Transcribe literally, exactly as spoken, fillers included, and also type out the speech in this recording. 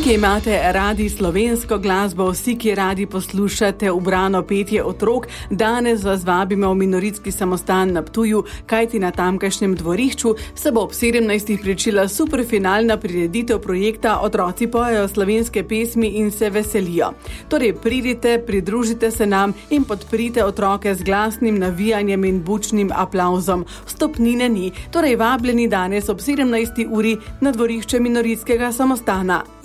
ki imate radi slovensko glasbo, vsi, ki radi poslušate ubrano petje otrok, danes vas vabimo v Minoritski samostan na Ptuju, kajti na tamkajšnjem dvorišču se bo ob sedemnajstih pričela superfinalna prireditev projekta Otroci pojejo slovenske pesmi in se veselijo. Torej pridite, pridružite se nam in podprite otroke z glasnim navijanjem in bučnim aplavzom. Vstopnine ni, torej vabljeni danes ob sedemnajsti uri na dvorišče Minoritskega samostana.